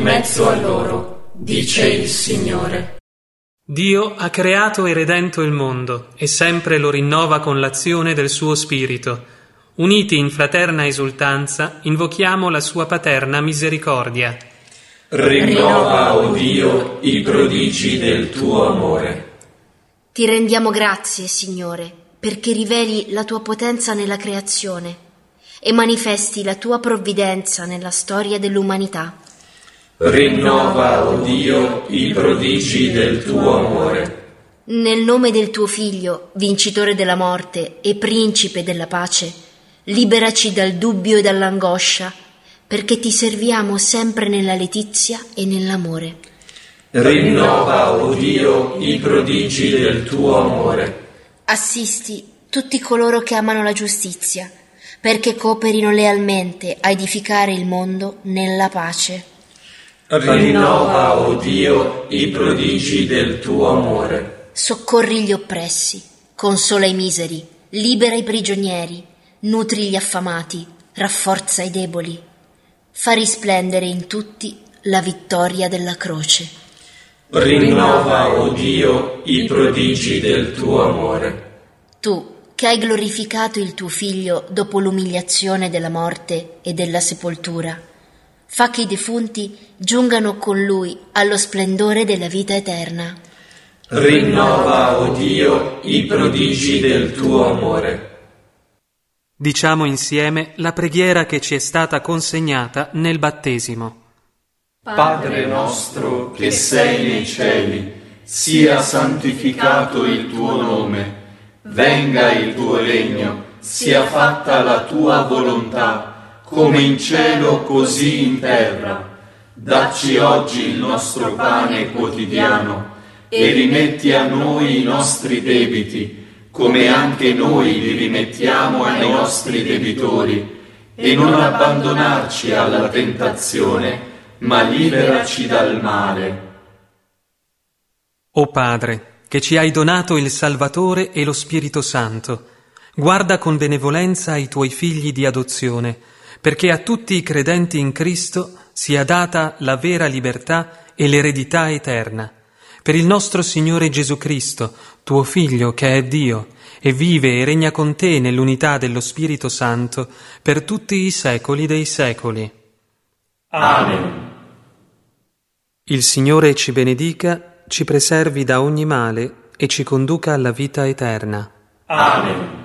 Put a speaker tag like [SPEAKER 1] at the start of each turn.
[SPEAKER 1] mezzo a loro, dice il Signore.
[SPEAKER 2] Dio ha creato e redento il mondo e sempre lo rinnova con l'azione del suo Spirito. Uniti in fraterna esultanza, invochiamo la sua paterna misericordia.
[SPEAKER 1] Rinnova, o Dio, i prodigi del tuo amore.
[SPEAKER 3] Ti rendiamo grazie, Signore, perché riveli la tua potenza nella creazione e manifesti la tua provvidenza nella storia dell'umanità.
[SPEAKER 1] Rinnova, o Dio, i prodigi del tuo amore.
[SPEAKER 3] Nel nome del tuo Figlio, vincitore della morte e principe della pace, liberaci dal dubbio e dall'angoscia, perché ti serviamo sempre nella letizia e nell'amore.
[SPEAKER 1] Rinnova, o Dio, i prodigi del tuo amore.
[SPEAKER 3] Assisti tutti coloro che amano la giustizia, perché cooperino lealmente a edificare il mondo nella pace.
[SPEAKER 1] Rinnova, o Dio, i prodigi del tuo amore.
[SPEAKER 3] Soccorri gli oppressi, consola i miseri, libera i prigionieri, nutri gli affamati, rafforza i deboli. Fa risplendere in tutti la vittoria della croce.
[SPEAKER 1] Rinnova, o Dio, i prodigi del tuo amore.
[SPEAKER 3] Tu, che hai glorificato il tuo Figlio dopo l'umiliazione della morte e della sepoltura, fa che i defunti giungano con Lui allo splendore della vita eterna.
[SPEAKER 1] Rinnova, o Dio, i prodigi del tuo amore.
[SPEAKER 2] Diciamo insieme la preghiera che ci è stata consegnata nel battesimo.
[SPEAKER 4] Padre nostro che sei nei cieli, sia santificato il tuo nome, venga il tuo regno, sia fatta la tua volontà, come in cielo così in terra. Dacci oggi il nostro pane quotidiano e rimetti a noi i nostri debiti, come anche noi li rimettiamo ai nostri debitori, e non abbandonarci alla tentazione, ma liberaci dal male.
[SPEAKER 2] O Padre, che ci hai donato il Salvatore e lo Spirito Santo, guarda con benevolenza ai tuoi figli di adozione, perché a tutti i credenti in Cristo sia data la vera libertà e l'eredità eterna. Per il nostro Signore Gesù Cristo, tuo Figlio, che è Dio, e vive e regna con te nell'unità dello Spirito Santo, per tutti i secoli dei secoli.
[SPEAKER 4] Amen.
[SPEAKER 2] Il Signore ci benedica, ci preservi da ogni male e ci conduca alla vita eterna.
[SPEAKER 4] Amen.